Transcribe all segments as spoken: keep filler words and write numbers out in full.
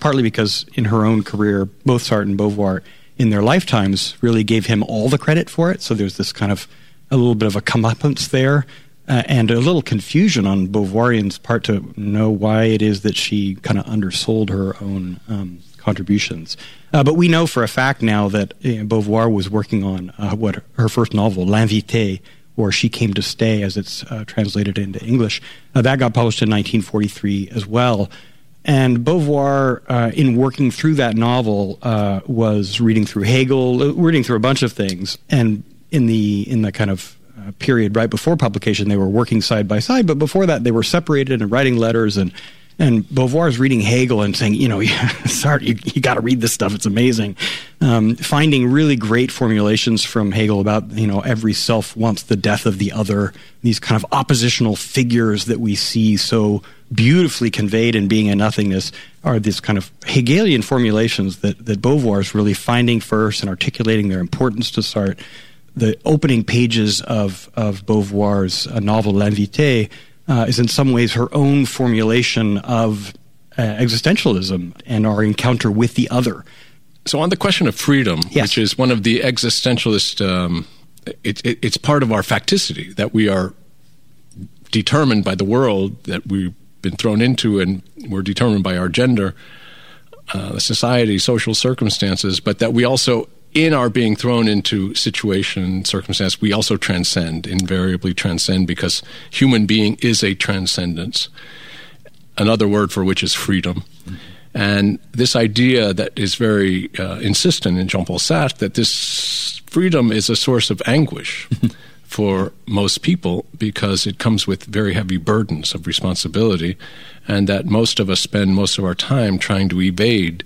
partly because in her own career, both Sartre and Beauvoir, in their lifetimes, really gave him all the credit for it. So there's this kind of a little bit of a comeuppance there, uh, and a little confusion on Beauvoirian's part to know why it is that she kind of undersold her own um, contributions. Uh, but we know for a fact now that you know, Beauvoir was working on uh, what her first novel, L'Invité, or She Came to Stay, as it's uh, translated into English. Uh, that got published in nineteen forty-three as well. And Beauvoir, uh, in working through that novel, uh, was reading through Hegel, reading through a bunch of things. And in the in the kind of uh, period right before publication, they were working side by side. But before that, they were separated and writing letters. And and Beauvoir's reading Hegel and saying, you know, Sartre, you, you got to read this stuff. It's amazing. Um, finding really great formulations from Hegel about, you know, every self wants the death of the other. These kind of oppositional figures that we see so beautifully conveyed in Being and Nothingness are these kind of Hegelian formulations that, that Beauvoir is really finding first and articulating their importance to Sartre. The opening pages of, of Beauvoir's uh, novel L'Invité uh, is in some ways her own formulation of uh, existentialism and our encounter with the other. So on the question of freedom, yes. which is one of the existentialist, um, it, it, it's part of our facticity, that we are determined by the world that we've been thrown into, and we're determined by our gender, uh, society, social circumstances, but that we also, in our being thrown into situation, circumstance, we also transcend, invariably transcend, because human being is a transcendence. Another word for which is freedom. Mm-hmm. And this idea that is very uh, insistent in Jean-Paul Sartre, that this freedom is a source of anguish for most people because it comes with very heavy burdens of responsibility, and that most of us spend most of our time trying to evade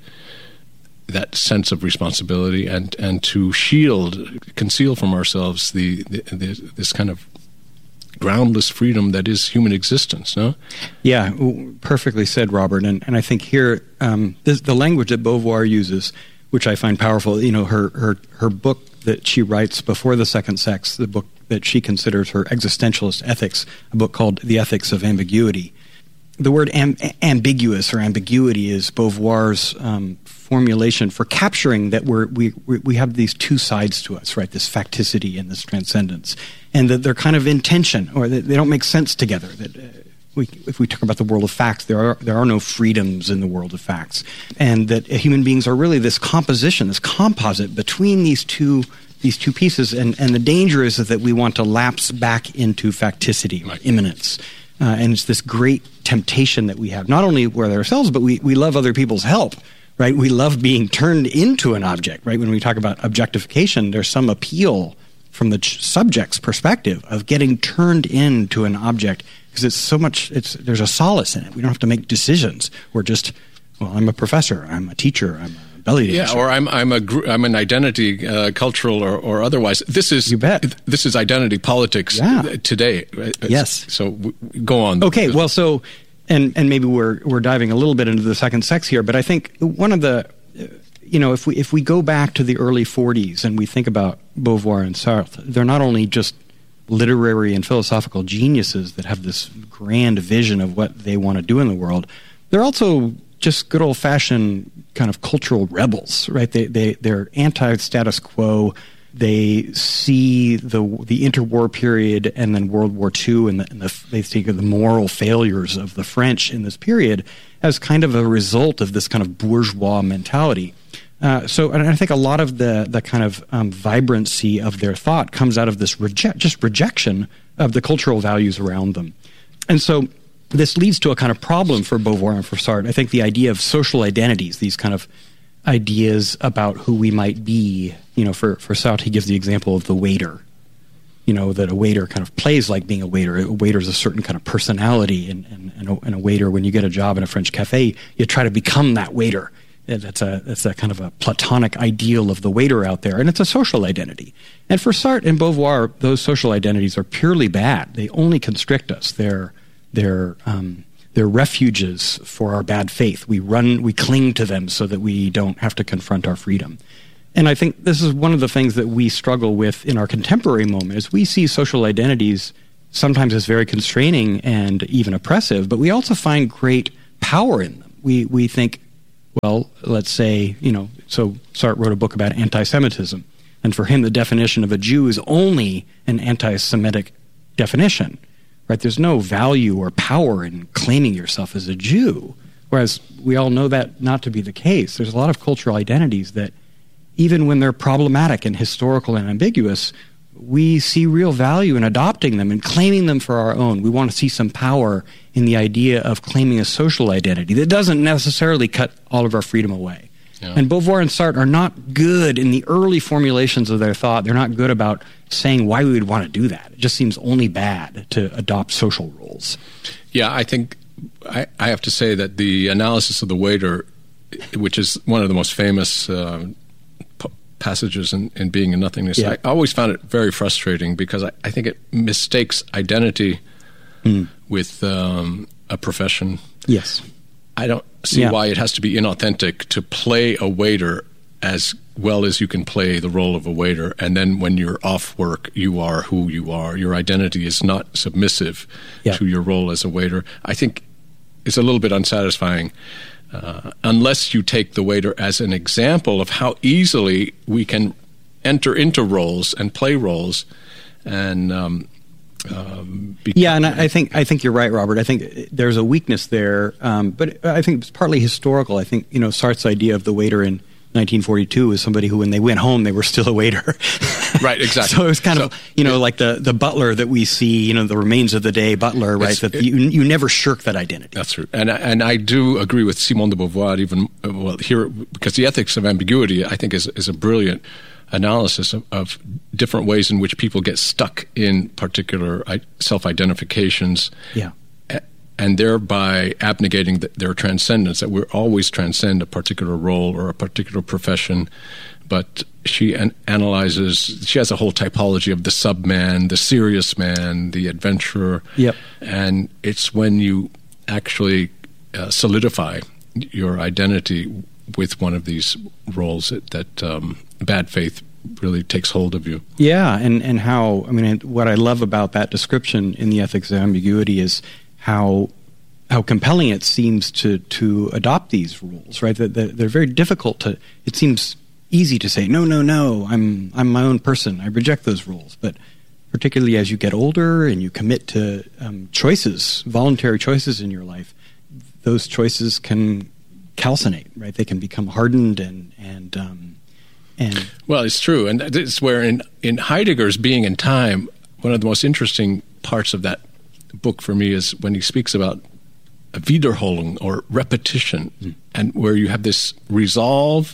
that sense of responsibility and, and to shield, conceal from ourselves the, the, the this kind of groundless freedom that is human existence, no? Yeah, perfectly said, Robert. And, and I think here, um, this, the language that Beauvoir uses, which I find powerful, you know, her, her, her book that she writes before The Second Sex, the book that she considers her existentialist ethics, a book called The Ethics of Ambiguity. The word am- ambiguous or ambiguity is Beauvoir's um, formulation for capturing that we're, we we have these two sides to us, right? This facticity and this transcendence, and that they're kind of in tension, or that they don't make sense together. That uh, we, if we talk about the world of facts, there are there are no freedoms in the world of facts, and that human beings are really this composition, this composite between these two these two pieces, and and the danger is that we want to lapse back into facticity or immanence. Uh, and it's this great temptation that we have, not only with ourselves, but we, we love other people's help, right? We love being turned into an object, right? When we talk about objectification, there's some appeal from the ch- subject's perspective of getting turned into an object, because it's so much, it's there's a solace in it. We don't have to make decisions. We're just, well, I'm a professor, I'm a teacher, I'm a belly dancer. Yeah, or I'm I'm a gr- I'm an identity, uh, cultural or, or otherwise. This is you bet. This is identity politics yeah. today. Yes. So w- go on. Okay. Well, so and and maybe we're we're diving a little bit into the second sex here, but I think one of the, you know, if we if we go back to the early forties and we think about Beauvoir and Sartre, they're not only just literary and philosophical geniuses that have this grand vision of what they want to do in the world. They're also just good old-fashioned kind of cultural rebels, right? They, they, they're anti-status quo. They see the the interwar period and then World War Two and, the, and the, they think of the moral failures of the French in this period as kind of a result of this kind of bourgeois mentality. Uh, so and I think a lot of the, the kind of um, vibrancy of their thought comes out of this reject, just rejection of the cultural values around them. And so this leads to a kind of problem for Beauvoir and for Sartre. I think the idea of social identities, these kind of ideas about who we might be, you know, for, for Sartre, he gives the example of the waiter, you know, that a waiter kind of plays like being a waiter. A waiter is a certain kind of personality, and, and, and, a, and a waiter, when you get a job in a French cafe, you try to become that waiter. That's a, that's a kind of a platonic ideal of the waiter out there, and it's a social identity. And for Sartre and Beauvoir, those social identities are purely bad. They only constrict us. They're They're um, they're refuges for our bad faith. We run, we cling to them so that we don't have to confront our freedom. And I think this is one of the things that we struggle with in our contemporary moment. Is we see social identities sometimes as very constraining and even oppressive, but we also find great power in them. We we think Well, let's say, you know, so Sartre wrote a book about anti-Semitism. And for him, the definition of a Jew is only an anti-Semitic definition, right? There's no value or power in claiming yourself as a Jew, whereas we all know that not to be the case. There's a lot of cultural identities that, even when they're problematic and historical and ambiguous, we see real value in adopting them and claiming them for our own. We want to see some power in the idea of claiming a social identity that doesn't necessarily cut all of our freedom away. Yeah. And Beauvoir and Sartre are not good in the early formulations of their thought. They're not good about saying why we would want to do that. It just seems only bad to adopt social roles. Yeah, I think I, I have to say that the analysis of the waiter, which is one of the most famous uh, p- passages in, in Being and Nothingness, yeah. I always found it very frustrating because I, I think it mistakes identity mm. with um, a profession. Yes. I don't see yeah. why it has to be inauthentic to play a waiter as well as you can play the role of a waiter. And then when you're off work, you are who you are. Your identity is not submissive yeah. to your role as a waiter. I think it's a little bit unsatisfying uh, unless you take the waiter as an example of how easily we can enter into roles and play roles and um Um, yeah, and I think I think you're right, Robert. I think there's a weakness there, um, but I think it's partly historical. I think, you know, Sartre's idea of the waiter in nineteen forty-two was somebody who, when they went home, they were still a waiter. Right, exactly. So it was kind so, of, you know, it, like the, the butler that we see, you know, the remains of the day butler, right? That it, you you never shirk that identity. That's true, and and I do agree with Simone de Beauvoir. Even well, here, because the ethics of ambiguity, I think, is is a brilliant analysis of, of different ways in which people get stuck in particular self-identifications, yeah, and thereby abnegating the, their transcendence, that we always transcend a particular role or a particular profession. But she an- analyzes, she has a whole typology of the sub-man, the serious man, the adventurer, yep. and it's when you actually uh, solidify your identity with one of these roles that, that um, bad faith really takes hold of you. Yeah, and, and how, I mean, what I love about that description in the Ethics of Ambiguity is how how compelling it seems to, to adopt these rules, right? That, that they're very difficult to, it seems easy to say, no, no, no, I'm I'm my own person, I reject those rules. But particularly as you get older and you commit to um, choices, voluntary choices in your life, those choices can calcinate, right? They can become hardened and and um, and well, it's true, and it's where in in Heidegger's Being and Time, one of the most interesting parts of that book for me is when he speaks about Wiederholung or repetition, mm. and where you have this resolve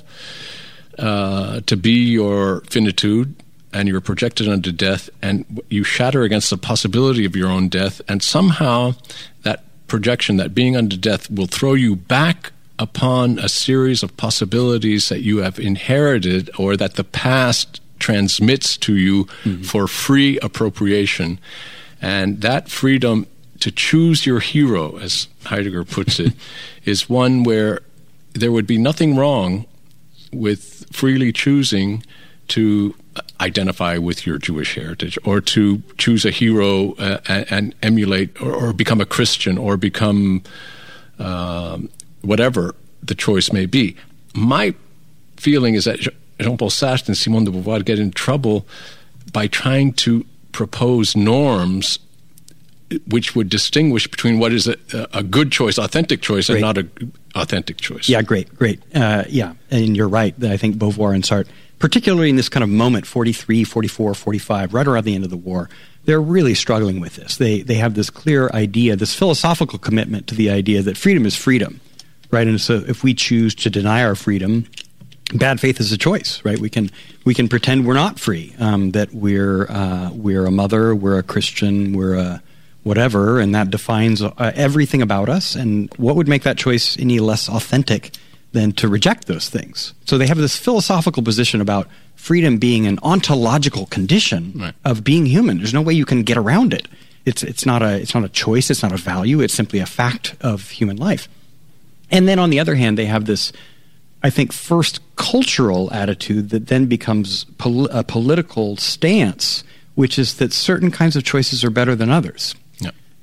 uh, to be your finitude, and you're projected unto death, and you shatter against the possibility of your own death, and somehow that projection, that being unto death, will throw you back upon a series of possibilities that you have inherited or that the past transmits to you mm-hmm. for free appropriation. And that freedom to choose your hero, as Heidegger puts it, is one where there would be nothing wrong with freely choosing to identify with your Jewish heritage or to choose a hero uh, and, and emulate or, or become a Christian or become um, whatever the choice may be. My feeling is that Jean-Paul Sartre and Simone de Beauvoir get in trouble by trying to propose norms which would distinguish between what is a, a good choice, authentic choice, great. and not a authentic choice. Yeah, great, great. Uh, yeah, and you're right. I think Beauvoir and Sartre, particularly in this kind of moment, forty-three, forty-four, forty-five, right around the end of the war, they're really struggling with this. They they have this clear idea, this philosophical commitment to the idea that freedom is freedom, right? And so if we choose to deny our freedom, bad faith is a choice, right? We can we can pretend we're not free, um, that we're uh, we're a mother, we're a Christian, we're a whatever, and that defines uh, everything about us. And what would make that choice any less authentic than to reject those things? So they have this philosophical position about freedom being an ontological condition right. of being human. There's no way you can get around it. It's it's not a it's not a choice. It's not a value. It's simply a fact of human life. And then on the other hand, they have this, I think, first cultural attitude that then becomes pol- a political stance, which is that certain kinds of choices are better than others. Yeah.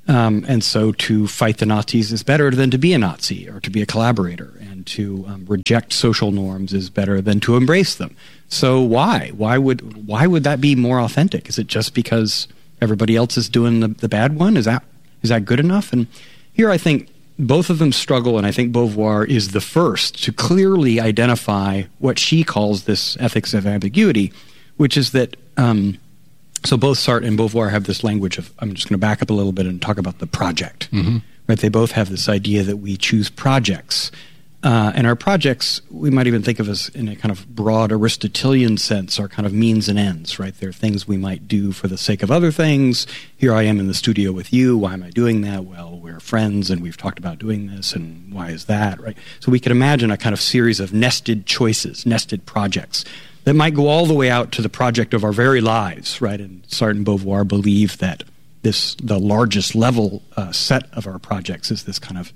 Um, and so to fight the Nazis is better than to be a Nazi or to be a collaborator. And to um, reject social norms is better than to embrace them. So why? Why would why would that be more authentic? Is it just because everybody else is doing the, the bad one? Is that is that good enough? And here I think both of them struggle, and I think Beauvoir is the first to clearly identify what she calls this ethics of ambiguity, which is that... Um, So both Sartre and Beauvoir have this language of, I'm just going to back up a little bit and talk about the project. Mm-hmm. Right? They both have this idea that we choose projects. Uh, and our projects, we might even think of as in a kind of broad Aristotelian sense, are kind of means and ends, right? They're things we might do for the sake of other things. Here I am in the studio with you. Why am I doing that? Well, we're friends and we've talked about doing this, and why is that, right? So we could imagine a kind of series of nested choices, nested projects that might go all the way out to the project of our very lives, right? And Sartre and Beauvoir believe that this, the largest level uh, set of our projects is this kind of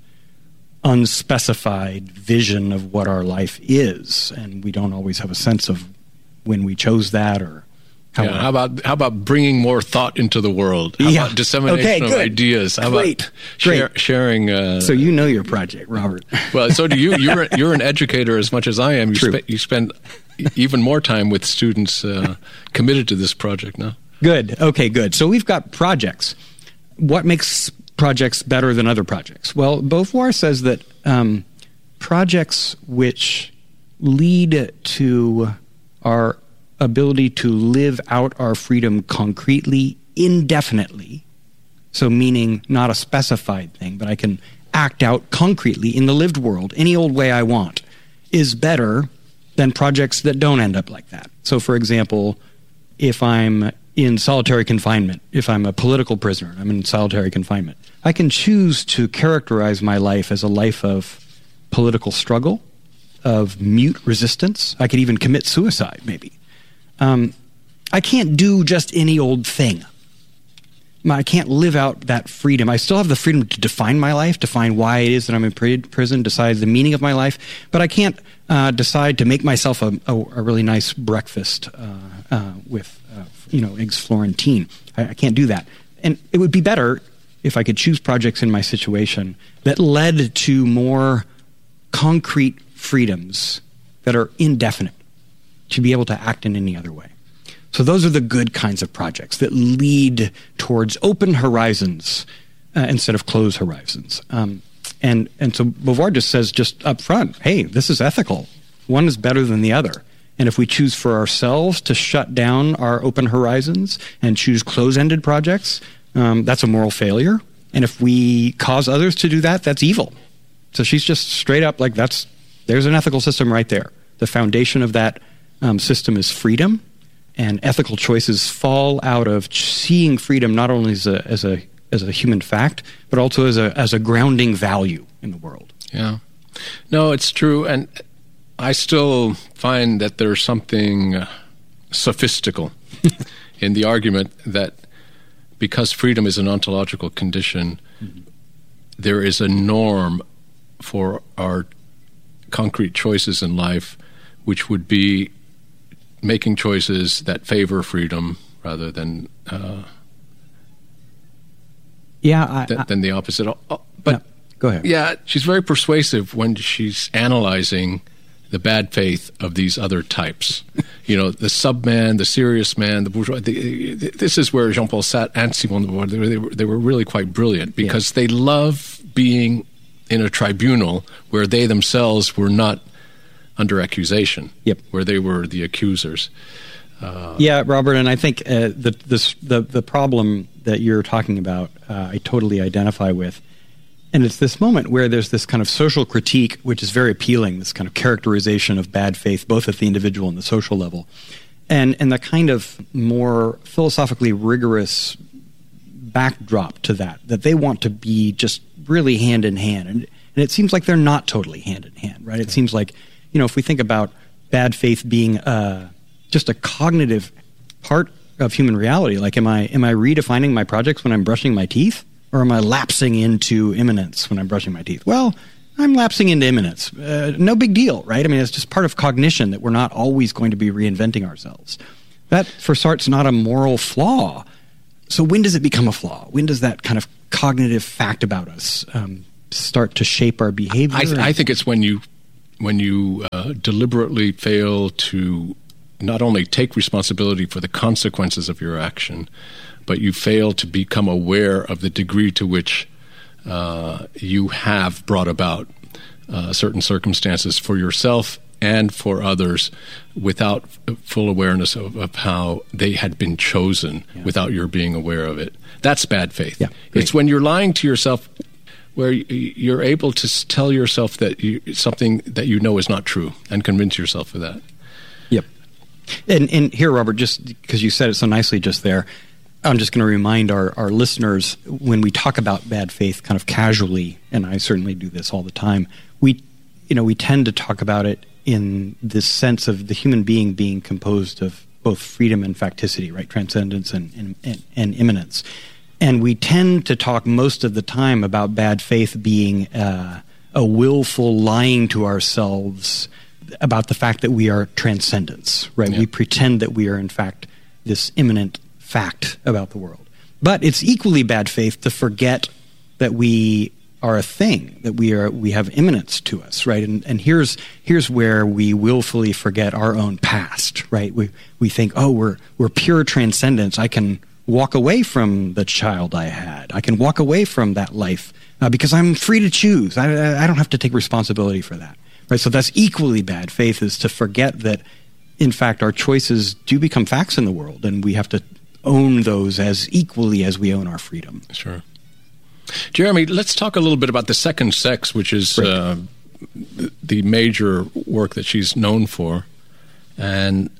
unspecified vision of what our life is, and we don't always have a sense of when we chose that or how. Yeah, how about how about bringing more thought into the world? How yeah. about dissemination okay, of good. ideas? How Great. about share, Great. sharing? Uh, so you know your project, Robert. Well, so do you. You're you're an educator as much as I am. You, True. spe- you spend even more time with students uh, committed to this project now. Good. Okay, good. So we've got projects. What makes projects better than other projects? Well, Beauvoir says that um, projects which lead to our ability to live out our freedom concretely, indefinitely, so meaning not a specified thing, but I can act out concretely in the lived world any old way I want, is better than projects that don't end up like that. So, for example, if I'm in solitary confinement, if I'm a political prisoner, I'm in solitary confinement, I can choose to characterize my life as a life of political struggle, of mute resistance. I could even commit suicide, maybe. Um, I can't do just any old thing. I can't live out that freedom. I still have the freedom to define my life, define why it is that I'm in prison, decide the meaning of my life, but I can't uh, decide to make myself a, a, a really nice breakfast uh, uh, with, uh, you know, eggs Florentine. I, I can't do that. And it would be better if I could choose projects in my situation that led to more concrete freedoms that are indefinite, to be able to act in any other way. So those are the good kinds of projects that lead towards open horizons uh, instead of closed horizons. Um, and and so Beauvoir just says just up front, hey, this is ethical. One is better than the other. And if we choose for ourselves to shut down our open horizons and choose close-ended projects, um, that's a moral failure. And if we cause others to do that, that's evil. So she's just straight up like, that's there's an ethical system right there. The foundation of that um, system is freedom. And ethical choices fall out of seeing freedom not only as a as a as a human fact, but also as a as a grounding value in the world. Yeah, no, it's true, and I still find that there's something uh, sophistical in the argument that because freedom is an ontological condition, mm-hmm. there is a norm for our concrete choices in life, which would be making choices that favor freedom rather than uh, yeah, I, th- I, than the opposite. Oh, but no, go ahead. Yeah, she's very persuasive when she's analyzing the bad faith of these other types. You know, the subman, the serious man, the bourgeois. The, the, this is where Jean-Paul Sartre and Simone de Beauvoir, they were, they were really quite brilliant because yeah. they love being in a tribunal where they themselves were not under accusation, yep. where they were the accusers. Uh, yeah, Robert, and I think uh, the, this, the the problem that you're talking about, uh, I totally identify with. And it's this moment where there's this kind of social critique, which is very appealing, this kind of characterization of bad faith, both at the individual and the social level. And, and the kind of more philosophically rigorous backdrop to that, that they want to be just really hand in hand. And, and it seems like they're not totally hand in hand, right? It seems like, you know, if we think about bad faith being uh, just a cognitive part of human reality, like am I am I redefining my projects when I'm brushing my teeth, or am I lapsing into immanence when I'm brushing my teeth? Well, I'm lapsing into immanence. Uh, no big deal, right? I mean, it's just part of cognition that we're not always going to be reinventing ourselves. That, for Sartre's, not a moral flaw. So when does it become a flaw? When does that kind of cognitive fact about us um, start to shape our behavior? I, th- I think it's when you when you uh, deliberately fail to not only take responsibility for the consequences of your action, but you fail to become aware of the degree to which uh, you have brought about uh, certain circumstances for yourself and for others without full awareness of, of how they had been chosen yeah. without your being aware of it. That's bad faith. Yeah, it's when you're lying to yourself where you're able to tell yourself that you, something that you know is not true and convince yourself of that. Yep. And, and here, Robert, just because you said it so nicely just there, I'm just going to remind our, our listeners, when we talk about bad faith kind of casually, and I certainly do this all the time, we, you know, we tend to talk about it in this sense of the human being being composed of both freedom and facticity, right? Transcendence and, and, and, and immanence. And we tend to talk most of the time about bad faith being uh, a willful lying to ourselves about the fact that we are transcendence, right? Yeah. We pretend that we are, in fact, this immanent fact about the world. But it's equally bad faith to forget that we are a thing, that we are we have immanence to us, right? And and here's here's where we willfully forget our own past, right? We we think, oh, we're we're pure transcendence. I can walk away from the child I had. I can walk away from that life uh, because I'm free to choose. I I don't have to take responsibility for that, right? So that's equally bad faith, is to forget that, in fact, our choices do become facts in the world, and we have to own those as equally as we own our freedom. Sure. Jeremy, let's talk a little bit about The Second Sex, which is uh, the major work that she's known for. And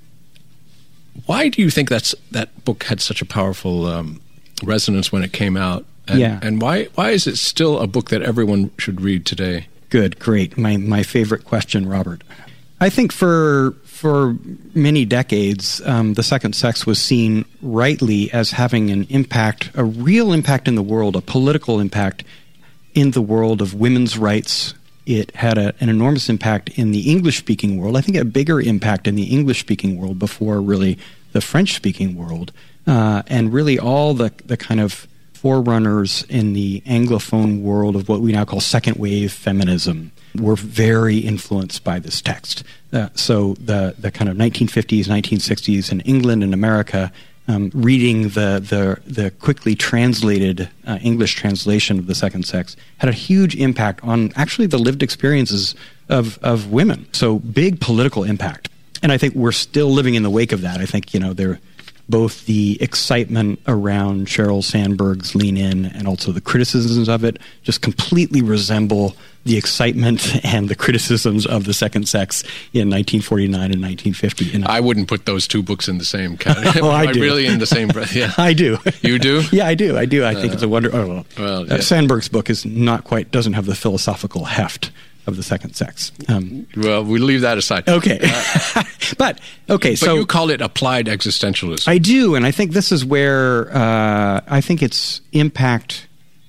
why do you think that's that book had such a powerful um, resonance when it came out? And, yeah. and why why is it still a book that everyone should read today? Good, great. My my favorite question, Robert. I think for for many decades, um, The Second Sex was seen rightly as having an impact, a real impact in the world, a political impact in the world of women's rights. It had a, an enormous impact in the English-speaking world. I think a bigger impact in the English-speaking world before really the French-speaking world. Uh, and really all the, the kind of forerunners in the Anglophone world of what we now call second-wave feminism were very influenced by this text. Uh, so the the kind of nineteen fifties, nineteen sixties in England and America, um, reading the the the quickly translated uh, English translation of The Second Sex had a huge impact on actually the lived experiences of of women. So big political impact. And I think we're still living in the wake of that. I think, you know, there both the excitement around Sheryl Sandberg's Lean In and also the criticisms of it just completely resemble the excitement and the criticisms of The Second Sex in nineteen forty-nine and nineteen fifty. And I wouldn't put those two books in the same category. Oh, I do. Really in the same breath. Yeah. I do. You do? Yeah, I do. I do. I think uh, it's a wonder. Oh, well, well yeah. uh, Sandberg's book is not quite, doesn't have the philosophical heft of The Second Sex. Um, well, we leave that aside. Okay. Uh, but, okay, but so... you call it applied existentialism. I do, and I think this is where uh, I think its impact,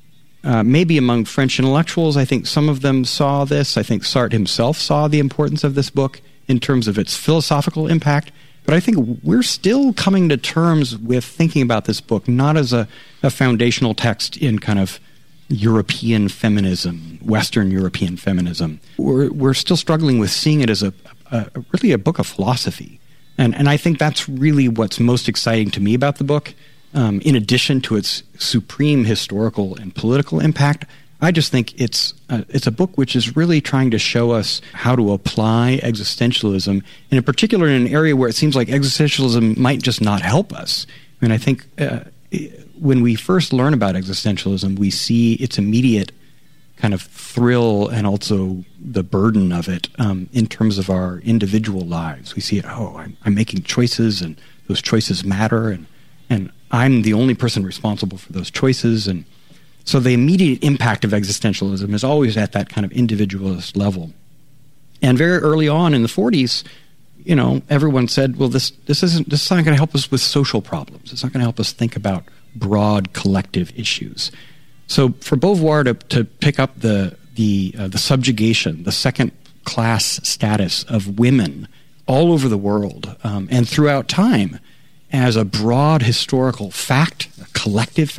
uh, maybe among French intellectuals, I think some of them saw this. I think Sartre himself saw the importance of this book in terms of its philosophical impact. But I think we're still coming to terms with thinking about this book not as a, a foundational text in kind of European feminism, Western European feminism. We're we're still struggling with seeing it as a, a really a book of philosophy, and and I think that's really what's most exciting to me about the book. Um, in addition to its supreme historical and political impact, I just think it's a, it's a book which is really trying to show us how to apply existentialism, and in particular in an area where it seems like existentialism might just not help us. I mean, I think. Uh, When we first learn about existentialism, we see its immediate kind of thrill and also the burden of it um, in terms of our individual lives. We see it, oh, I'm, I'm making choices, and those choices matter, and, and I'm the only person responsible for those choices. And so the immediate impact of existentialism is always at that kind of individualist level. And very early on in the forties, you know, everyone said, well, this this isn't this is not going to help us with social problems. It's not going to help us think about broad collective issues. So for Beauvoir to, to pick up the the uh, the subjugation, the second class status of women all over the world um, and throughout time as a broad historical fact, a collective fact,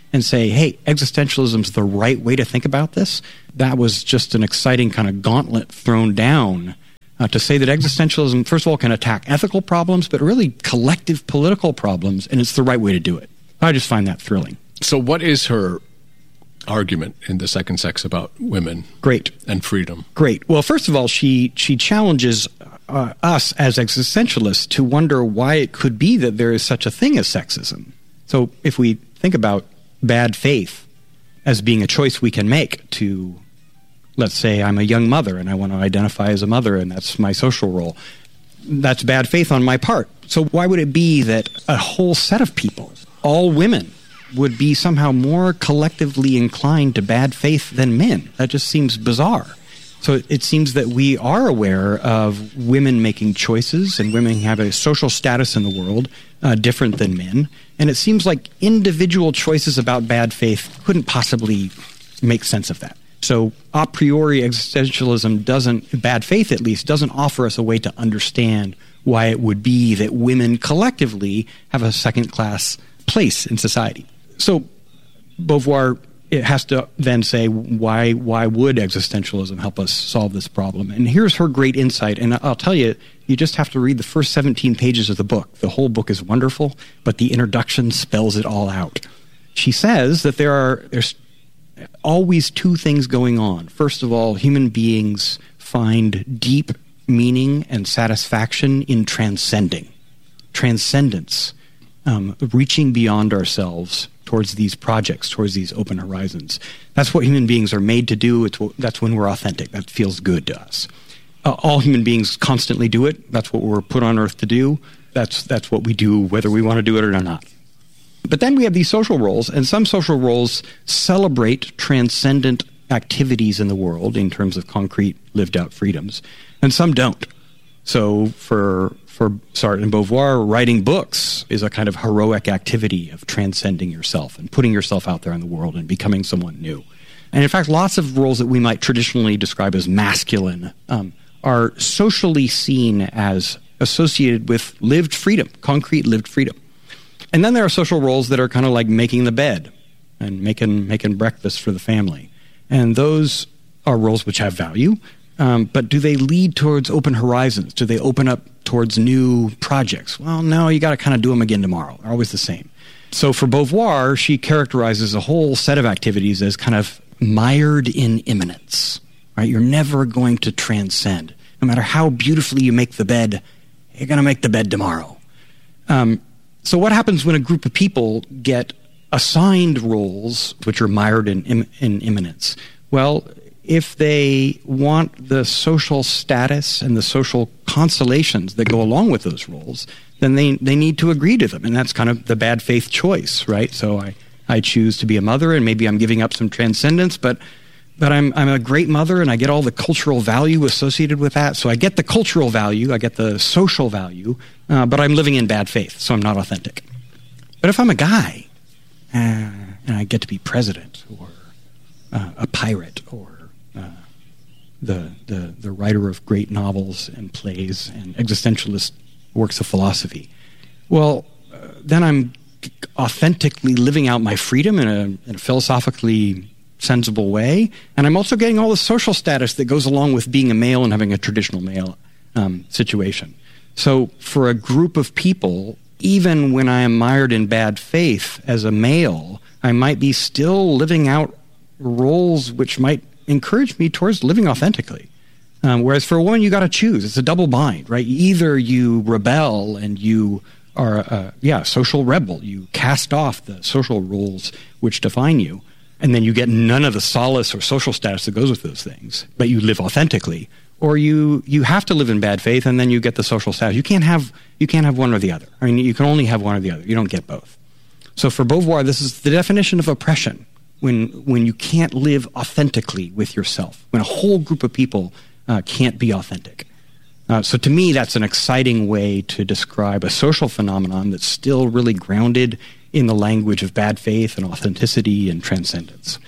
and say, hey, existentialism's the right way to think about this, that was just an exciting kind of gauntlet thrown down uh, to say that existentialism, first of all, can attack ethical problems, but really collective political problems, and it's the right way to do it. I just find that thrilling. So what is her argument in The Second Sex about women Great. and freedom? Great. Well, first of all, she, she challenges uh, us as existentialists to wonder why it could be that there is such a thing as sexism. So if we think about bad faith as being a choice we can make to, let's say I'm a young mother and I want to identify as a mother and that's my social role. That's bad faith on my part. So why would it be that a whole set of people, all women, would be somehow more collectively inclined to bad faith than men? That just seems bizarre. So it seems that we are aware of women making choices, and women have a social status in the world uh, different than men. And it seems like individual choices about bad faith couldn't possibly make sense of that. So a priori existentialism doesn't, bad faith at least, doesn't offer us a way to understand why it would be that women collectively have a second-class place in society. So Beauvoir, it has to then say, why why would existentialism help us solve this problem? And here's her great insight. And I'll tell you, you just have to read the first seventeen pages of the book. The whole book is wonderful, but the introduction spells it all out. She says that there are there's always two things going on. First of all, human beings find deep meaning and satisfaction in transcending. Transcendence, um, reaching beyond ourselves towards these projects, towards these open horizons. That's what human beings are made to do. It's what, that's when we're authentic. That feels good to us. Uh, all human beings constantly do it. That's what we're put on earth to do. That's that's what we do, whether we want to do it or not. But then we have these social roles, and some social roles celebrate transcendent activities in the world in terms of concrete, lived-out freedoms, and some don't. So for for Sartre and Beauvoir, writing books is a kind of heroic activity of transcending yourself and putting yourself out there in the world and becoming someone new. And in fact, lots of roles that we might traditionally describe as masculine um, are socially seen as associated with lived freedom, concrete lived freedom. And then there are social roles that are kind of like making the bed and making making breakfast for the family. And those are roles which have value. Um, but do they lead towards open horizons? Do they open up towards new projects? Well, no, you got to kind of do them again tomorrow. They're always the same. So for Beauvoir, she characterizes a whole set of activities as kind of mired in immanence. Right? You're never going to transcend. No matter how beautifully you make the bed, you're going to make the bed tomorrow. Um, so what happens when a group of people get assigned roles which are mired in, in, in immanence? Well, if they want the social status and the social consolations that go along with those roles, then they, they need to agree to them. And that's kind of the bad faith choice, right? So I, I choose to be a mother, and maybe I'm giving up some transcendence, but but I'm I'm a great mother, and I get all the cultural value associated with that. So I get the cultural value, I get the social value, uh, but I'm living in bad faith, so I'm not authentic. But if I'm a guy, uh, and I get to be president, or uh, a pirate, or Uh, the, the the writer of great novels and plays and existentialist works of philosophy. Well, uh, then I'm authentically living out my freedom in a, in a philosophically sensible way, and I'm also getting all the social status that goes along with being a male and having a traditional male um, situation. So for a group of people, even when I am mired in bad faith as a male, I might be still living out roles which might encourage me towards living authentically. Um, whereas for a woman, you got to choose. It's a double bind, right? Either you rebel and you are a, yeah, social rebel. You cast off the social rules which define you, and then you get none of the solace or social status that goes with those things, but you live authentically. Or you you have to live in bad faith, and then you get the social status. You can't have you can't have one or the other. I mean, you can only have one or the other. You don't get both. So for Beauvoir, this is the definition of oppression. When when you can't live authentically with yourself, when a whole group of people uh, can't be authentic. Uh, so to me, that's an exciting way to describe a social phenomenon that's still really grounded in the language of bad faith and authenticity and transcendence.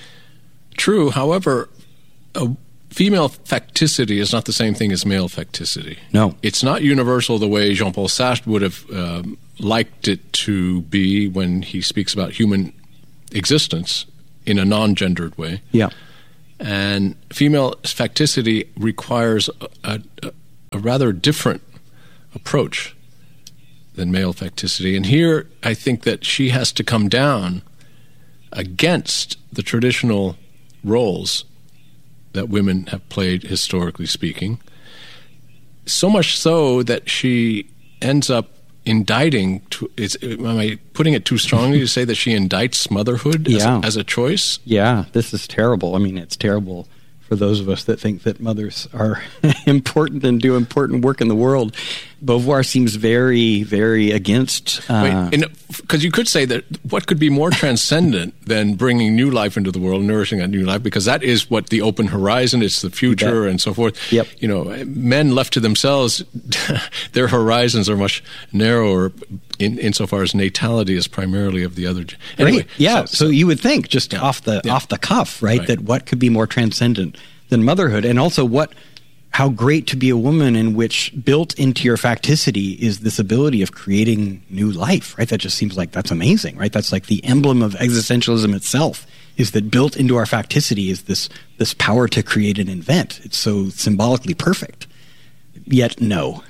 True. However, a female facticity is not the same thing as male facticity. No. It's not universal the way Jean-Paul Sartre would have um, liked it to be when he speaks about human existence in a non-gendered way. Yeah. And female facticity requires a, a, a rather different approach than male facticity. And here I think that she has to come down against the traditional roles that women have played, historically speaking, so much so that she ends up indicting, to, is, am I putting it too strongly to say that she indicts motherhood yeah. as, a, as a choice? Yeah, this is terrible. I mean, it's terrible for those of us that think that mothers are important and do important work in the world. Beauvoir seems very, very against... Uh, Because you could say that what could be more transcendent than bringing new life into the world, nourishing that new life, because that is what the open horizon, it's the future and so forth. Yep. You know, men left to themselves, their horizons are much narrower in insofar as natality is primarily of the other. Anyway, right. Yeah. So, so, so you would think just yeah. off the yeah. off the cuff, right, right, that what could be more transcendent than motherhood, and also what, how great to be a woman in which built into your facticity is this ability of creating new life, right? That just seems like that's amazing, right? That's like the emblem of existentialism itself, is that built into our facticity is this this power to create and invent. It's so symbolically perfect. Yet no.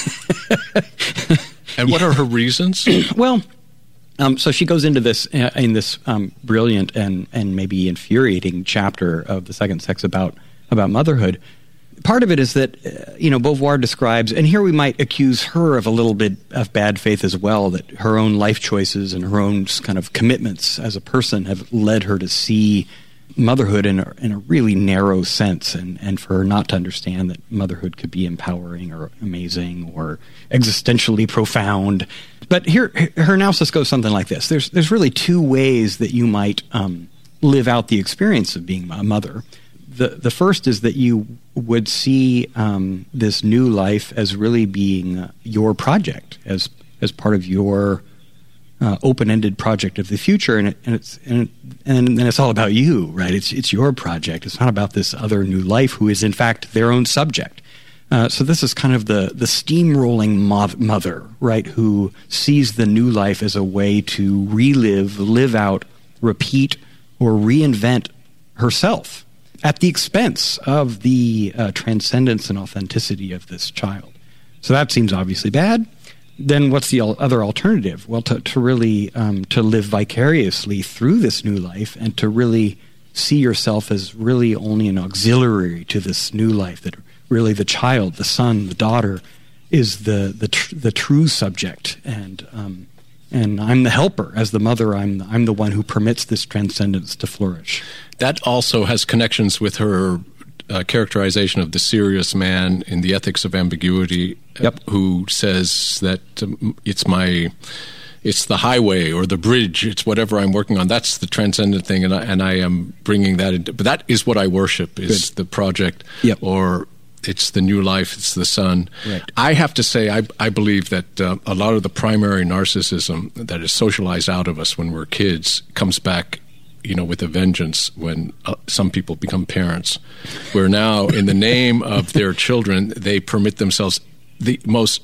And what yeah. are her reasons? Well, um, so she goes into this uh, in this um, brilliant and and maybe infuriating chapter of The Second Sex about about motherhood. Part of it is that, uh, you know, Beauvoir describes, and here we might accuse her of a little bit of bad faith as well, that her own life choices and her own kind of commitments as a person have led her to see motherhood in a, in a really narrow sense, and, and for her not to understand that motherhood could be empowering or amazing or existentially profound. But here, her analysis goes something like this. There's, there's really two ways that you might um, live out the experience of being a mother. The the first is that you would see um, this new life as really being uh, your project, as as part of your uh, open-ended project of the future, and it, and it's and and then it's all about you, right? It's it's your project. It's not about this other new life who is in fact their own subject. Uh, so this is kind of the the steamrolling mo- mother, right? Who sees the new life as a way to relive, live out, repeat, or reinvent herself, at the expense of the uh, transcendence and authenticity of this child. So that seems obviously bad. Then what's the other alternative? Well, to, to really um, to live vicariously through this new life and to really see yourself as really only an auxiliary to this new life, that really the child, the son, the daughter is the the, tr- the true subject, and um, and I'm the helper. As the mother, I'm the, I'm the one who permits this transcendence to flourish. That also has connections with her uh, characterization of the serious man in The Ethics of Ambiguity, yep. who says that um, it's my, it's the highway or the bridge, it's whatever I'm working on. That's the transcendent thing, and I, and I am bringing that into. But that is what I worship, is Good. the project, yep. or it's the new life, it's the sun. Right. I have to say, I, I believe that uh, a lot of the primary narcissism that is socialized out of us when we're kids comes back, you know, with a vengeance when uh, some people become parents, where now in the name of their children, they permit themselves the most,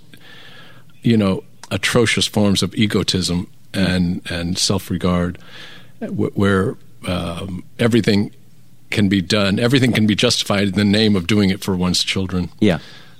you know, atrocious forms of egotism and, and self-regard, where um, everything can be done, everything can be justified in the name of doing it for one's children. Yeah.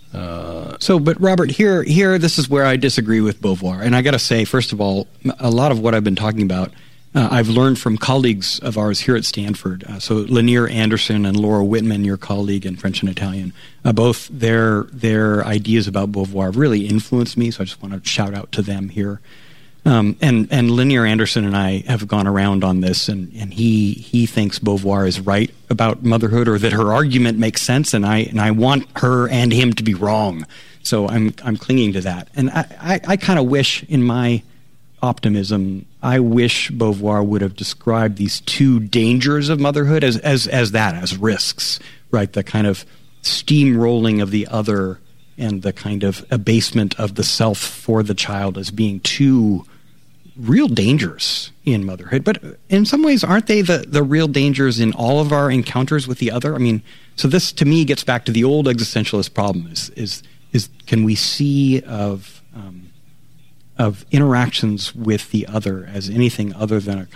Uh, so, but Robert, here, here, this is where I disagree with Beauvoir. And I got to say, first of all, a lot of what I've been talking about, uh, I've learned from colleagues of ours here at Stanford. Uh, so Lanier Anderson and Laura Whitman, your colleague in French and Italian, uh, both their their ideas about Beauvoir really influenced me. So I just want to shout out to them here. Um, and, and Lanier Anderson and I have gone around on this, and, and he he thinks Beauvoir is right about motherhood, or that her argument makes sense, and I and I want her and him to be wrong. So I'm I'm clinging to that, and I I, I kind of wish, in my optimism, I wish Beauvoir would have described these two dangers of motherhood as as as that, as risks, right? The kind of steamrolling of the other and the kind of abasement of the self for the child as being two real dangers in motherhood. But in some ways, aren't they the, the real dangers in all of our encounters with the other? I mean, so this to me gets back to the old existentialist problem: is is is can we see of um, of interactions with the other as anything other than a kind of a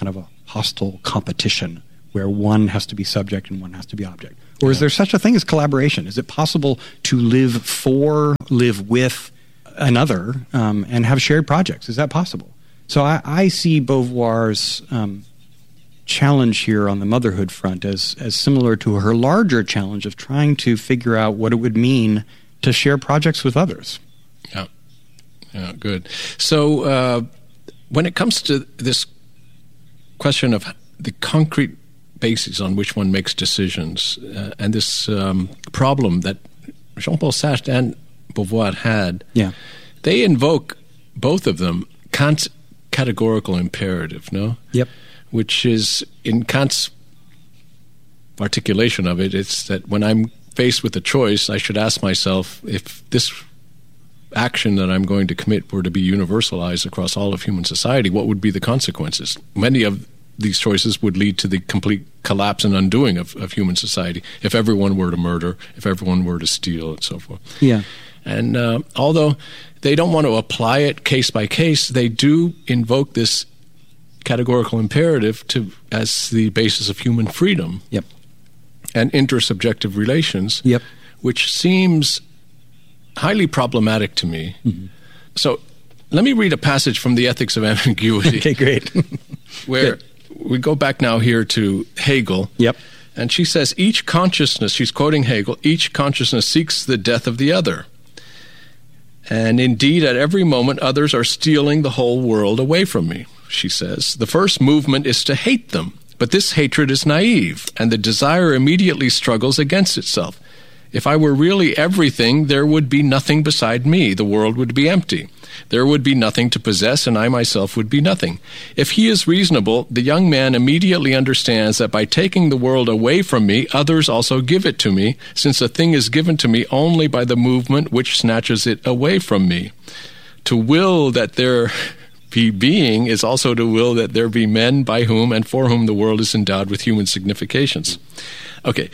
hostile competition where one has to be subject and one has to be object? Or is there such a thing as collaboration? Is it possible to live for, live with another um, and have shared projects? Is that possible? So I, I see Beauvoir's um, challenge here on the motherhood front as, as similar to her larger challenge of trying to figure out what it would mean to share projects with others. Yeah, yeah, good. So uh, when it comes to this question of the concrete basis on which one makes decisions, uh, and this um, problem that Jean-Paul Sartre and Beauvoir had, yeah. they invoke, both of them, Kant's categorical imperative, no? Yep. Which is, in Kant's articulation of it, it's that when I'm faced with a choice, I should ask myself, if this action that I'm going to commit were to be universalized across all of human society, what would be the consequences? Many of these choices would lead to the complete collapse and undoing of, of human society if everyone were to murder, if everyone were to steal, and so forth. Yeah. And uh, although they don't want to apply it case by case, they do invoke this categorical imperative to as the basis of human freedom. Yep. And intersubjective relations, yep. which seems highly problematic to me. Mm-hmm. So let me read a passage from the Ethics of Ambiguity. Okay, great. where Good. We go back now here to Hegel. Yep. And she says, each consciousness, she's quoting Hegel, each consciousness seeks the death of the other. And indeed, at every moment, others are stealing the whole world away from me, she says. The first movement is to hate them, but this hatred is naive, and the desire immediately struggles against itself. If I were really everything, there would be nothing beside me. The world would be empty. There would be nothing to possess, and I myself would be nothing. If he is reasonable, the young man immediately understands that by taking the world away from me, others also give it to me, since a thing is given to me only by the movement which snatches it away from me. To will that there be being is also to will that there be men by whom and for whom the world is endowed with human significations. Okay.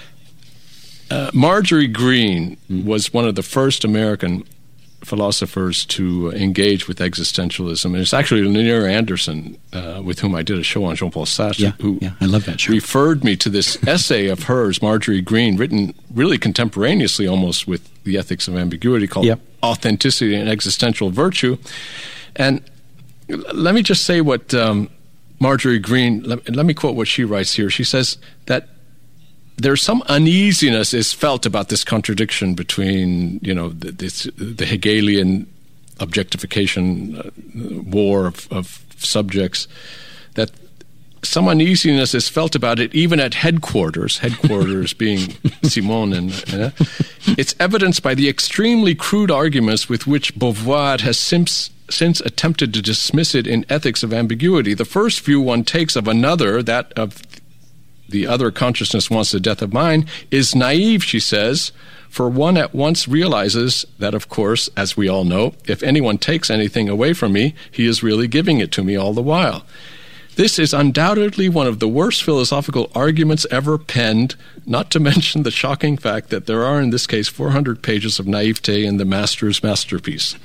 Uh, Marjorie Green was one of the first American philosophers to engage with existentialism. And it's actually Lanier Anderson, uh, with whom I did a show on Jean-Paul Sartre, yeah, who yeah, I love that show. referred me to this essay of hers, Marjorie Green, written really contemporaneously almost with The Ethics of Ambiguity, called yep. Authenticity and Existential Virtue. And let me just say what um, Marjorie Green, let, let me quote what she writes here. She says that there's some uneasiness is felt about this contradiction between, you know, the, this, the Hegelian objectification uh, war of, of subjects, that some uneasiness is felt about it even at headquarters, headquarters being Simon. And uh, it's evidenced by the extremely crude arguments with which Beauvoir has since, since attempted to dismiss it in Ethics of Ambiguity. The first view one takes of another, that of the other consciousness wants the death of mine, is naive, she says, for one at once realizes that, of course, as we all know, if anyone takes anything away from me, he is really giving it to me all the while. This is undoubtedly one of the worst philosophical arguments ever penned, not to mention the shocking fact that there are, in this case, four hundred pages of naivete in the master's masterpiece.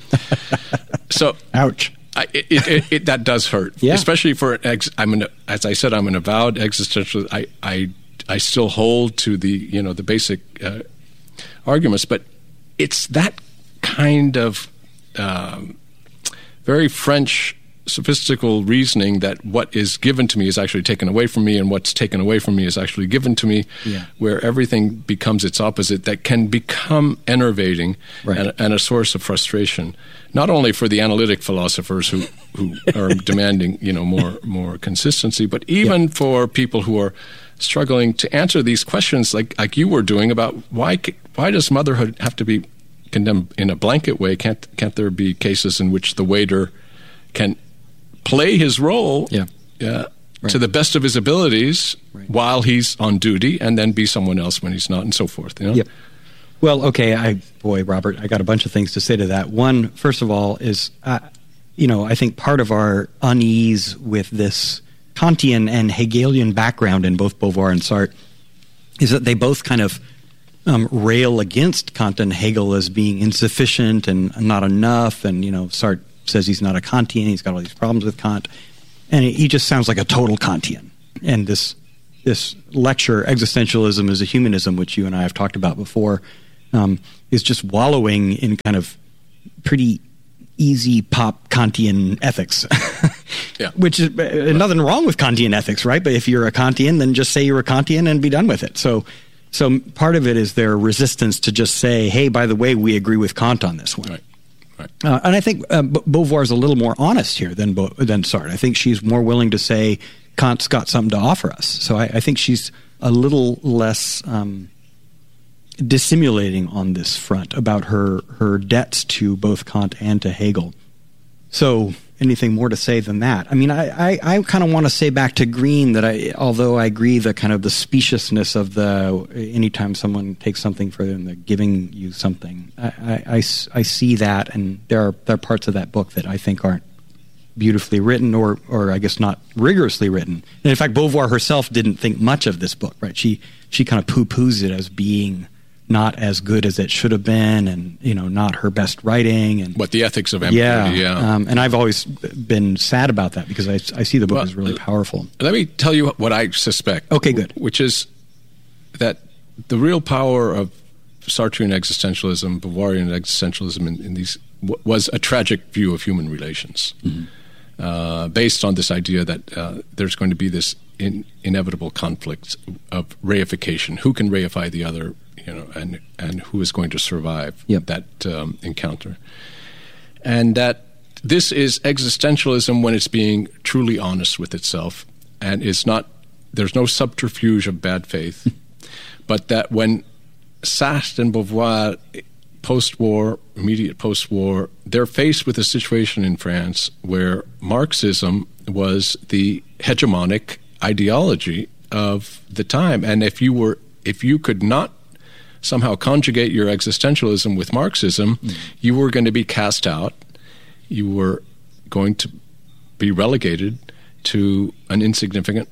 So, ouch. I, it, it, it, that does hurt, yeah. especially for ex, I'm an, as I said, I'm an avowed existentialist. I, I, I still hold to the you know the basic uh, arguments, but it's that kind of um, very French, sophistical reasoning that what is given to me is actually taken away from me, and what's taken away from me is actually given to me, yeah. where everything becomes its opposite, that can become enervating right. and, and a source of frustration, not only for the analytic philosophers who, who are demanding, you know, more more consistency, but even yeah. for people who are struggling to answer these questions, like like you were doing, about why why does motherhood have to be condemned in a blanket way? Can't can't there be cases in which the waiter can play his role yeah. uh, right. to the best of his abilities right. while he's on duty, and then be someone else when he's not, and so forth. You know? Yep. Well, okay, I boy, Robert, I got a bunch of things to say to that. One, first of all, is uh, you know, I think part of our unease with this Kantian and Hegelian background in both Beauvoir and Sartre is that they both kind of um, rail against Kant and Hegel as being insufficient and not enough, and you know, Sartre says he's not a Kantian, he's got all these problems with Kant. And he just sounds like a total Kantian. And this this lecture, Existentialism is a Humanism, which you and I have talked about before, um, is just wallowing in kind of pretty easy pop Kantian ethics. Yeah. Which is uh, nothing wrong with Kantian ethics, right? But if you're a Kantian, then just say you're a Kantian and be done with it. So so part of it is their resistance to just say, hey, by the way, we agree with Kant on this one. Right. Right. Uh, and I think uh, B- Beauvoir is a little more honest here than Bo- than Sartre. I think she's more willing to say Kant's got something to offer us. So I, I think she's a little less um, dissimulating on this front about her her debts to both Kant and to Hegel. So anything more to say than that? I mean, I, I, I kind of want to say back to Green that I, although I agree the kind of the speciousness of the anytime someone takes something for them, they're giving you something. I, I, I, I see that, and there are there are parts of that book that I think aren't beautifully written, or or I guess not rigorously written. And in fact, Beauvoir herself didn't think much of this book. Right? She she kind of poo-poos it as being not as good as it should have been, and you know, not her best writing, and what the ethics of empathy. Yeah, yeah. Um, and I've always been sad about that because I, I see the book well, as really powerful. Let me tell you what I suspect. Okay, good. Which is that the real power of Sartrean existentialism, Beauvoirian existentialism, in, in these w- was a tragic view of human relations, mm-hmm. uh, based on this idea that uh, there's going to be this in, inevitable conflict of reification. Who can reify the other? You know, and and who is going to survive yep. that um, encounter, and that this is existentialism when it's being truly honest with itself, and it's not. There's no subterfuge of bad faith, but that when Sartre and Beauvoir, post-war, immediate post-war, they're faced with a situation in France where Marxism was the hegemonic ideology of the time, and if you were, if you could not somehow conjugate your existentialism with Marxism, mm. you were going to be cast out. You were going to be relegated to an insignificant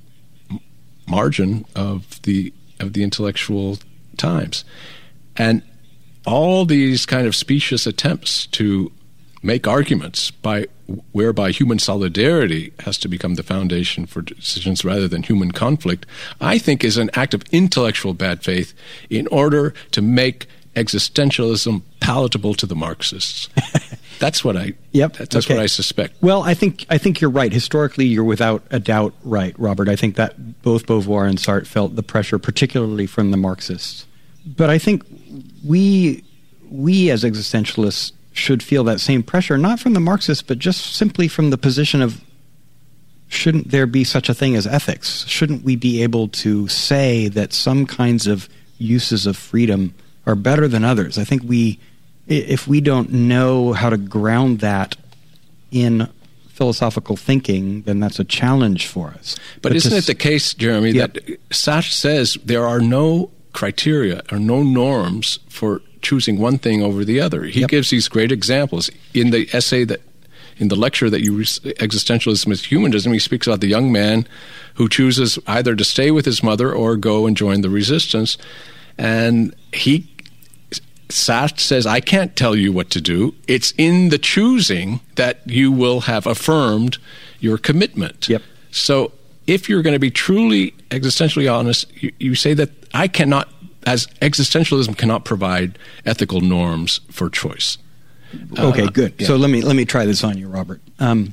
margin of the of the intellectual times. And all these kind of specious attempts to make arguments by whereby human solidarity has to become the foundation for decisions rather than human conflict, I think is an act of intellectual bad faith in order to make existentialism palatable to the Marxists. That's what I yep, that's okay. what I suspect. Well, I think I think you're right. Historically, you're without a doubt right, Robert. I think that both Beauvoir and Sartre felt the pressure, particularly from the Marxists. But I think we we as existentialists should feel that same pressure, not from the Marxists, but just simply from the position of, shouldn't there be such a thing as ethics? Shouldn't we be able to say that some kinds of uses of freedom are better than others? I think we, if we don't know how to ground that in philosophical thinking, then that's a challenge for us. But, but isn't to, it the case, Jeremy, yep. that Sartre says there are no criteria or no norms for choosing one thing over the other? He yep. gives these great examples in the essay that, in the lecture that you, Existentialism is Humanism, he speaks about the young man who chooses either to stay with his mother or go and join the resistance. And he, Sartre says, I can't tell you what to do. It's in the choosing that you will have affirmed your commitment. Yep. So if you're going to be truly existentially honest, you, you say that I cannot, as existentialism cannot provide ethical norms for choice. Okay, uh, good. Yeah. So let me let me try this on you, Robert. Um,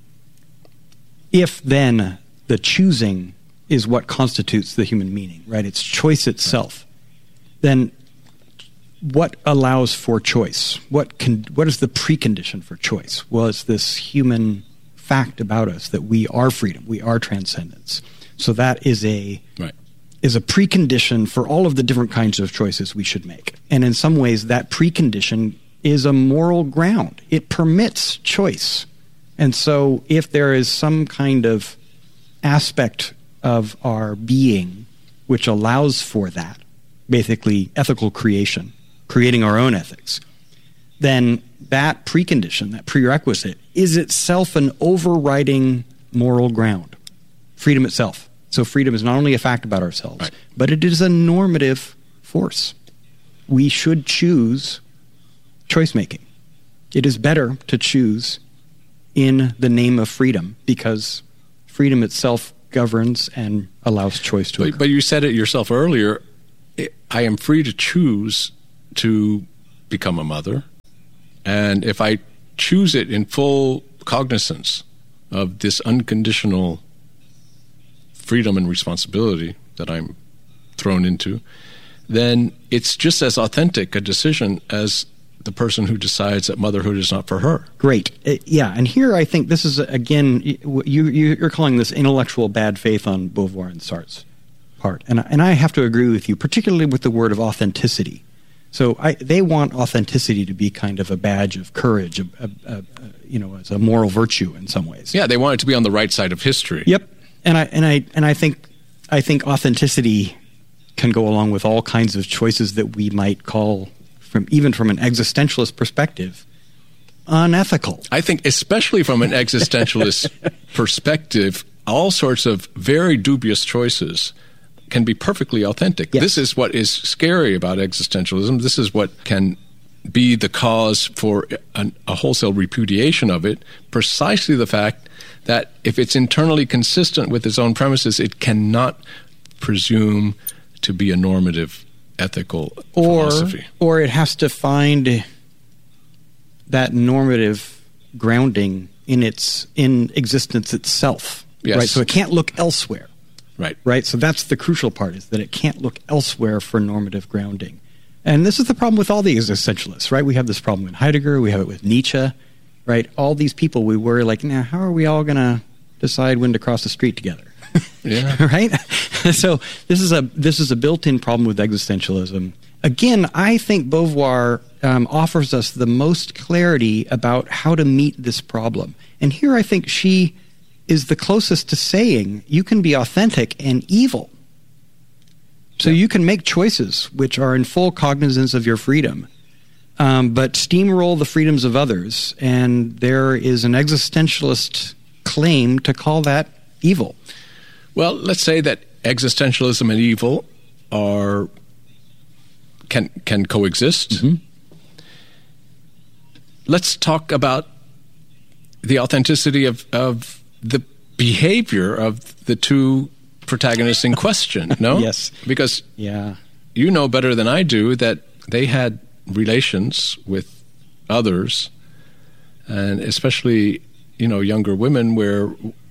if then the choosing is what constitutes the human meaning, right? It's choice itself. Right. Then what allows for choice? What can, what is the precondition for choice? Well, it's this human fact about us that we are freedom, we are transcendence. So that is a right. is a precondition for all of the different kinds of choices we should make. And in some ways, that precondition is a moral ground. It permits choice. And so if there is some kind of aspect of our being which allows for that, basically ethical creation, creating our own ethics, then that precondition, that prerequisite, is itself an overriding moral ground. Freedom itself. So freedom is not only a fact about ourselves, right. but it is a normative force. We should choose choice-making. It is better to choose in the name of freedom, because freedom itself governs and allows choice to occur. But, but you said it yourself earlier, I am free to choose to become a mother, and if I choose it in full cognizance of this unconditional freedom and responsibility that I'm thrown into, then it's just as authentic a decision as the person who decides that motherhood is not for her. Great. Uh, yeah, and here I think this is, again, you, you, you're calling this intellectual bad faith on Beauvoir and Sartre's part. And, and I have to agree with you, particularly with the word of authenticity. So I, they want authenticity to be kind of a badge of courage, a, a, a, a, you know, as a moral virtue in some ways. Yeah, they want it to be on the right side of history. Yep. And I and I and I think I think authenticity can go along with all kinds of choices that we might call, from even from an existentialist perspective, unethical. I think especially from an existentialist perspective, all sorts of very dubious choices can be perfectly authentic. Yes. This is what is scary about existentialism. This is what can be the cause for an, a wholesale repudiation of it, precisely the fact that if it's internally consistent with its own premises, it cannot presume to be a normative ethical or, philosophy. Or it has to find that normative grounding in its in existence itself. Yes. Right? So it can't look elsewhere. Right. Right? So that's the crucial part, is that it can't look elsewhere for normative grounding. And this is the problem with all the existentialists, right? We have this problem in Heidegger, we have it with Nietzsche, right? All these people, we worry like, now, how are we all going to decide when to cross the street together? Yeah. Right? So this is a this is a built-in problem with existentialism. Again, I think Beauvoir um, offers us the most clarity about how to meet this problem. And here I think she is the closest to saying you can be authentic and evil. So yeah. You can make choices which are in full cognizance of your freedom, um, but steamroll the freedoms of others, and there is an existentialist claim to call that evil. Well, let's say that existentialism and evil are can can coexist. Mm-hmm. Let's talk about the authenticity of, of the behavior of the two protagonists in question, no? Yes. Because yeah. you know better than I do that they had relations with others, and especially, you know, younger women, where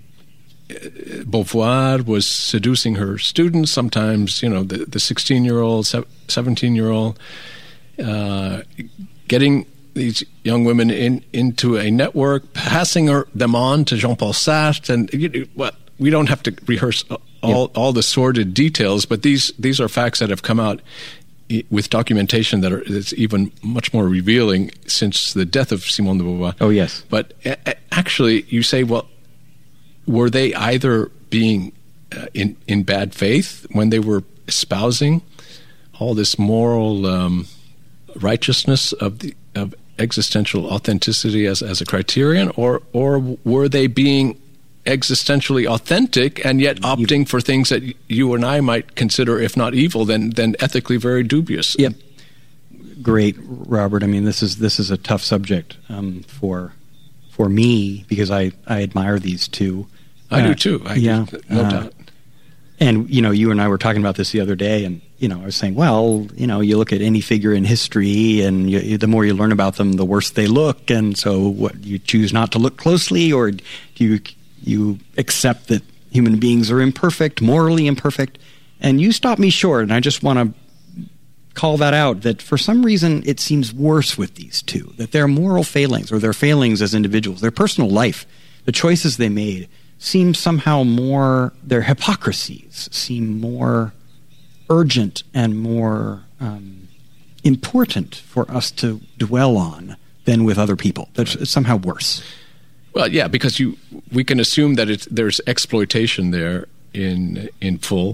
Beauvoir was seducing her students, sometimes, you know, the, the sixteen-year-old, seventeen-year-old, uh, getting these young women in into a network, passing her, them on to Jean-Paul Sartre, and you, what we don't have to rehearse all, yeah. all the sordid details, but these these are facts that have come out with documentation that are that's even much more revealing since the death of Simone de Beauvoir. Oh, yes. But uh, actually, you say, well, were they either being uh, in in bad faith when they were espousing all this moral um, righteousness of the of existential authenticity as as a criterion, or or were they being existentially authentic and yet opting for things that you and I might consider, if not evil, then then ethically very dubious? Yep. Great, Robert. I mean, this is this is a tough subject um, for for me, because I, I admire these two. I uh, do too. I yeah, do, no uh, doubt. And you know, you and I were talking about this the other day, and you know, I was saying, well, you know, you look at any figure in history, and you, the more you learn about them, the worse they look. And so, what, you choose not to look closely, or do you you accept that human beings are imperfect, morally imperfect? And you stop me short, and I just want to call that out, that for some reason it seems worse with these two, that their moral failings, or their failings as individuals, their personal life, the choices they made, seem somehow more, their hypocrisies seem more urgent and more um, important for us to dwell on than with other people. That's it's somehow worse. Well, yeah, because you we can assume that it's, there's exploitation there in in full.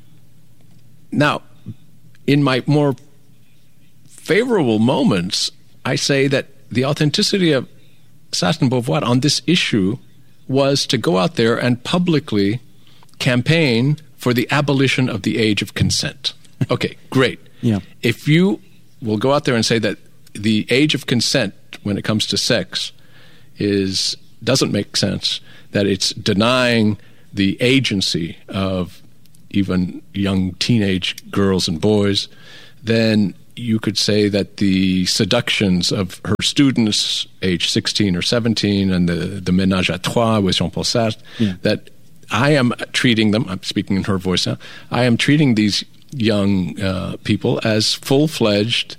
Now, in my more favorable moments, I say that the authenticity of Sartre and Beauvoir on this issue was to go out there and publicly campaign for the abolition of the age of consent. Okay, great. Yeah. If you will go out there and say that the age of consent when it comes to sex is doesn't make sense, that it's denying the agency of even young teenage girls and boys, then you could say that the seductions of her students, age sixteen or seventeen, and the, the ménage à trois with Jean-Paul Sartre, yeah. that I am treating them, I'm speaking in her voice now, I am treating these young uh, people as full-fledged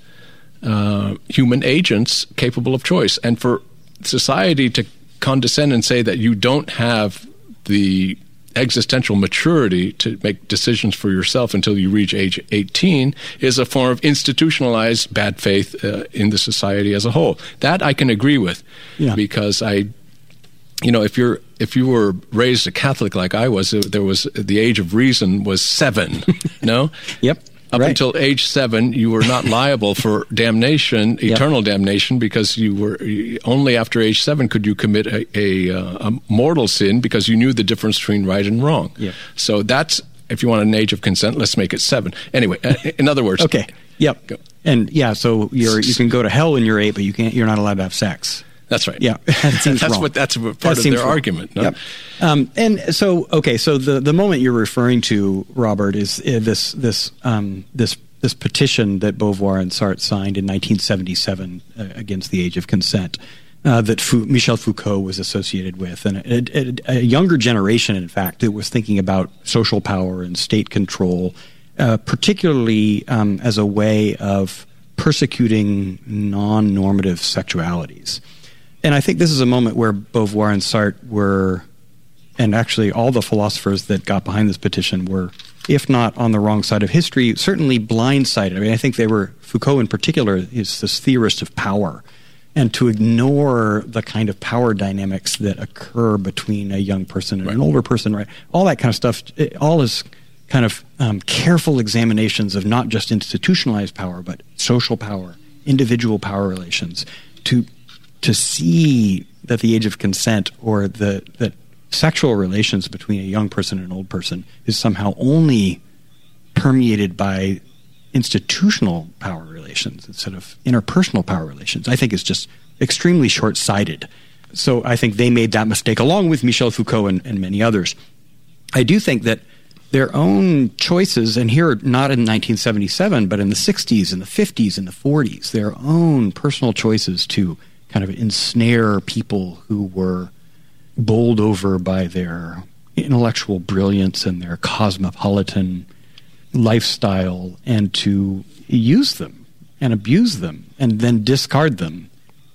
uh, human agents capable of choice. And for society to condescend and say that you don't have the existential maturity to make decisions for yourself until you reach age eighteen is a form of institutionalized bad faith uh, in the society as a whole. That I can agree with, yeah. because I, you know, if you're if you were raised a Catholic like I was, there was the age of reason was seven. No. Yep. Up right. until age seven, you were not liable for damnation, eternal yep. damnation, because you were only after age seven could you commit a, a, a mortal sin because you knew the difference between right and wrong. Yep. So that's, if you want an age of consent, let's make it seven. Anyway, in other words, okay, yep, go. And yeah, so you're you can go to hell when you're eight, but you can't. You're not allowed to have sex. That's right. Yeah, that seems that's wrong. what that's part that of their wrong. argument. No? Yep. Um, and so, okay, so the, the moment you're referring to, Robert, is uh, this this um, this this petition that Beauvoir and Sartre signed in nineteen seventy-seven uh, against the age of consent uh, that Fou- Michel Foucault was associated with, and a, a, a younger generation, in fact, that was thinking about social power and state control, uh, particularly um, as a way of persecuting non-normative sexualities. And I think this is a moment where Beauvoir and Sartre were, and actually all the philosophers that got behind this petition were, if not on the wrong side of history, certainly blindsided. I mean, I think they were, Foucault in particular, is this theorist of power. And to ignore the kind of power dynamics that occur between a young person and right. an older person, right? All that kind of stuff, it, all is kind of um, careful examinations of not just institutionalized power, but social power, individual power relations, to to see that the age of consent or the that sexual relations between a young person and an old person is somehow only permeated by institutional power relations instead of interpersonal power relations, I think is just extremely short-sighted. So I think they made that mistake along with Michel Foucault and, and many others. I do think that their own choices, and here not in nineteen seventy-seven, but in the sixties and the fifties and the forties, their own personal choices to kind of ensnare people who were bowled over by their intellectual brilliance and their cosmopolitan lifestyle, and to use them and abuse them and then discard them,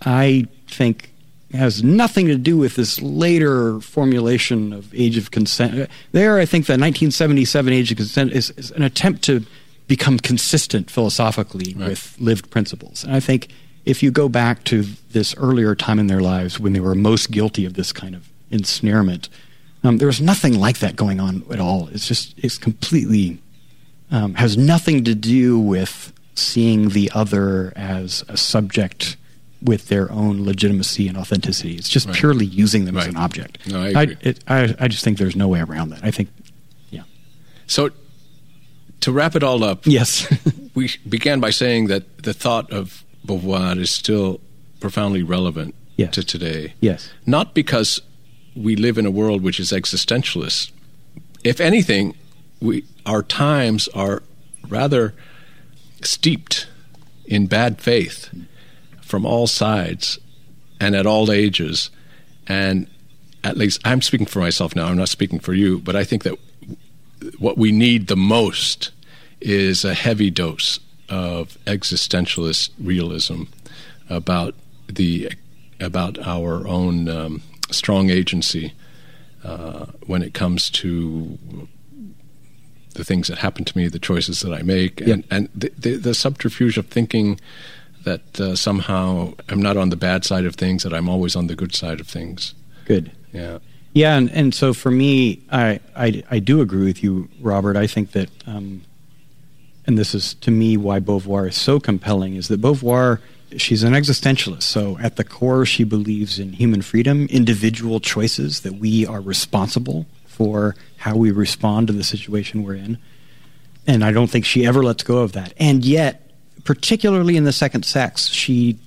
I think has nothing to do with this later formulation of age of consent. There, I think the nineteen seventy-seven age of consent is, is an attempt to become consistent philosophically right. with lived principles. And I think if you go back to this earlier time in their lives when they were most guilty of this kind of ensnarement, um, there was nothing like that going on at all. It's just, it's completely, um, has nothing to do with seeing the other as a subject with their own legitimacy and authenticity. It's just right. purely using them right. as an object. No, I agree. I, it, I, I just think there's no way around that. I think, yeah. So, to wrap it all up, yes, we began by saying that the thought of Beauvoir is still profoundly relevant yes. to today. Yes. Not because we live in a world which is existentialist. If anything, we our times are rather steeped in bad faith from all sides and at all ages. And at least I'm speaking for myself now, I'm not speaking for you, but I think that what we need the most is a heavy dose of existentialist realism about the about our own um, strong agency uh, when it comes to the things that happen to me, the choices that I make, and, yeah. and the, the, the subterfuge of thinking that uh, somehow I'm not on the bad side of things, that I'm always on the good side of things. Good. Yeah. Yeah, and, and so for me, I, I, I do agree with you, Robert. I think that, um, and this is to me why Beauvoir is so compelling, is that Beauvoir, she's an existentialist. So at the core, she believes in human freedom, individual choices, that we are responsible for how we respond to the situation we're in. And I don't think she ever lets go of that. And yet, particularly in The Second Sex, she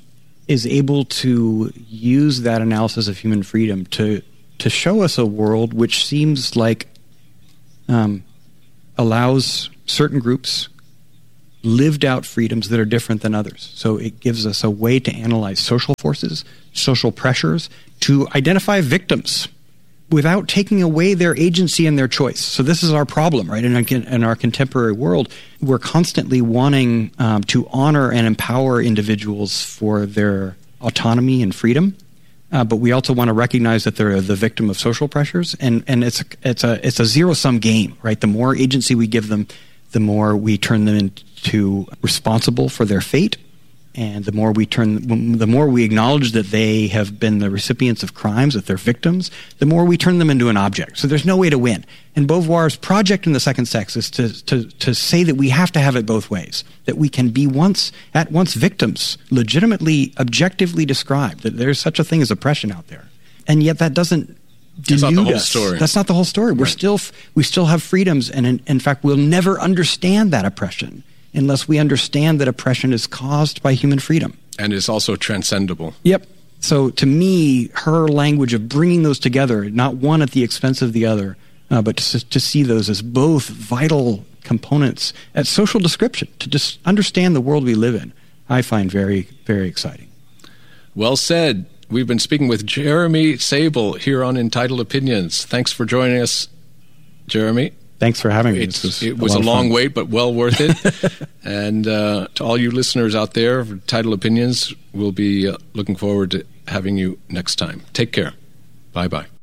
is able to use that analysis of human freedom to to show us a world which seems like um, allows certain groups lived out freedoms that are different than others. So it gives us a way to analyze social forces, social pressures, to identify victims without taking away their agency and their choice. So this is our problem, right? In, in our contemporary world, we're constantly wanting um, to honor and empower individuals for their autonomy and freedom, uh, but we also want to recognize that they're the victim of social pressures, and and it's it's a it's a zero sum game, right? The more agency we give them, the more we turn them into responsible for their fate. And the more we turn, the more we acknowledge that they have been the recipients of crimes, that they're victims, the more we turn them into an object. So there's no way to win. And Beauvoir's project in The Second Sex is to, to, to say that we have to have it both ways, that we can be once at once victims, legitimately, objectively described, that there's such a thing as oppression out there. And yet that doesn't That's not the whole us. story. That's not the whole story. We're Right. still, we still have freedoms, and in, in fact, we'll never understand that oppression unless we understand that oppression is caused by human freedom. And it's also transcendable. Yep. So to me, her language of bringing those together, not one at the expense of the other, uh, but to, to see those as both vital components at social description, to just understand the world we live in, I find very, very exciting. Well said. We've been speaking with Jeremy Sable here on Entitled Opinions. Thanks for joining us, Jeremy. Thanks for having me. It's, This was it was a, lot of long fun. wait, but well worth it. And uh, to all you listeners out there, for Title Opinions, we'll be uh, looking forward to having you next time. Take care. Bye-bye.